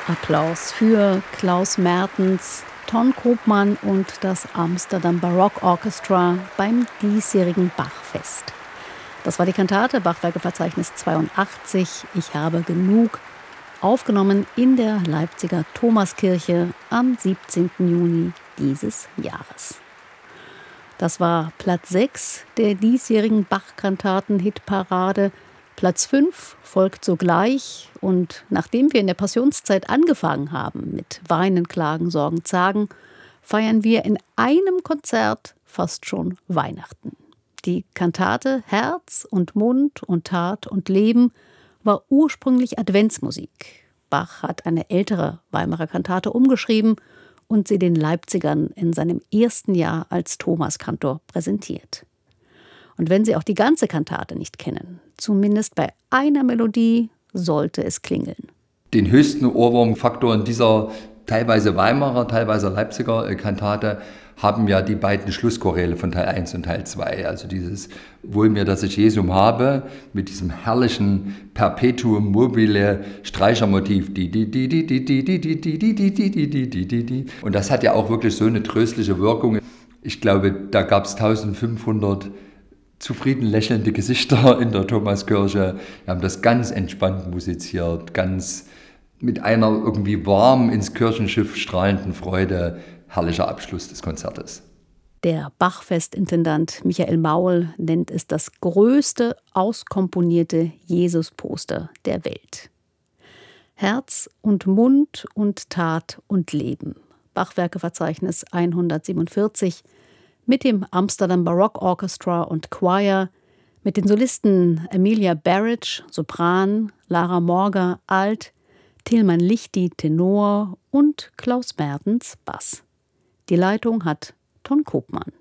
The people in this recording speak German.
Applaus für Klaus Mertens, Ton Koopman und das Amsterdam Baroque Orchestra beim diesjährigen Bachfest. Das war die Kantate Bachwerkeverzeichnis 82, Ich habe genug, aufgenommen in der Leipziger Thomaskirche am 17. Juni dieses Jahres. Das war Platz 6 der diesjährigen Bach-Kantaten-Hitparade. Platz 5 folgt sogleich, und nachdem wir in der Passionszeit angefangen haben mit Weinen, Klagen, Sorgen, Zagen, feiern wir in einem Konzert fast schon Weihnachten. Die Kantate Herz und Mund und Tat und Leben war ursprünglich Adventsmusik. Bach hat eine ältere Weimarer Kantate umgeschrieben und sie den Leipzigern in seinem ersten Jahr als Thomaskantor präsentiert. Und wenn Sie auch die ganze Kantate nicht kennen, zumindest bei einer Melodie sollte es klingeln. Den höchsten Ohrwurmfaktor in dieser teilweise Weimarer, teilweise Leipziger Kantate haben ja die beiden Schlusschoräle von Teil 1 und Teil 2. Also dieses Wohl mir, dass ich Jesum habe, mit diesem herrlichen Perpetuum mobile Streichermotiv. Und das hat ja auch wirklich so eine tröstliche Wirkung. Ich glaube, da gab es 1500 zufrieden lächelnde Gesichter in der Thomaskirche. Wir haben das ganz entspannt musiziert, ganz mit einer irgendwie warm ins Kirchenschiff strahlenden Freude. Herrlicher Abschluss des Konzertes. Der Bachfestintendant Michael Maul nennt es das größte auskomponierte Jesus-Poster der Welt. Herz und Mund und Tat und Leben. Bachwerkeverzeichnis 147 mit dem Amsterdam Baroque Orchestra und Choir, mit den Solisten Emilia Barrage, Sopran, Lara Morga, Alt, Tilman Lichti, Tenor und Klaus Mertens, Bass. Die Leitung hat Ton Koopman.